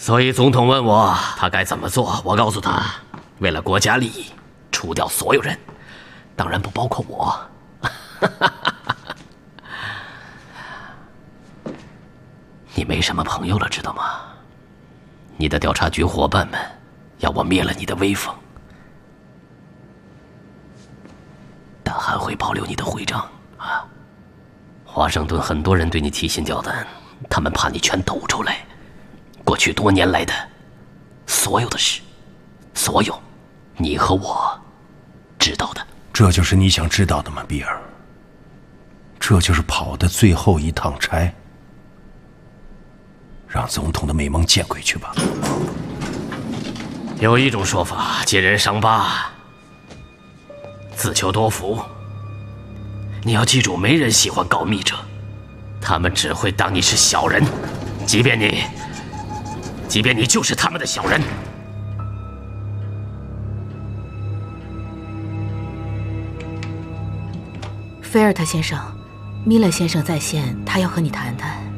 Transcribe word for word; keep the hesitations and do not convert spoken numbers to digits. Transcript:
所以总统问我他该怎么做，我告诉他，为了国家利益，除掉所有人，当然不包括我。你没什么朋友了，知道吗？你的调查局伙伴们要我灭了你的威风，但还会保留你的徽章啊！华盛顿很多人对你提心吊胆，他们怕你全抖出来。过去多年来的所有的事，所有你和我知道的。 这就是你想知道的吗，比尔？这就是跑的最后一趟差。让总统的美梦见鬼去吧。 有一种说法，揭人伤疤，自求多福。你要记住，没人喜欢告密者，他们只会当你是小人，即便你，即便你就是他们的小人。 菲尔特先生，米勒先生在线，他要和你谈谈。